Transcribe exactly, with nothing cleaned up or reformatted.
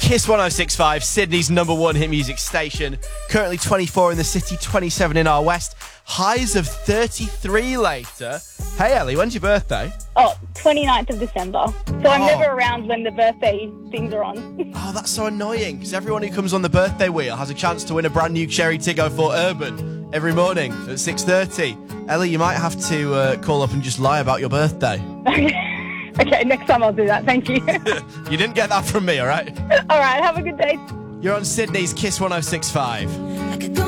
Kiss one oh six point five, Sydney's number one hit music station. Currently twenty-four in the city, twenty-seven in our west. Highs of thirty-three later. Hey, Ellie, when's your birthday? Oh, twenty-ninth of December. So I'm Oh. never around when the birthday things are on. Oh, that's so annoying, because everyone who comes on the birthday wheel has a chance to win a brand new Cherry Tiggo for Urban every morning at six thirty. Ellie, you might have to uh, call up and just lie about your birthday. Okay, next time I'll do that. Thank you. You didn't get that from me, all right? All right, have a good day. You're on Sydney's Kiss one oh six point five. I could go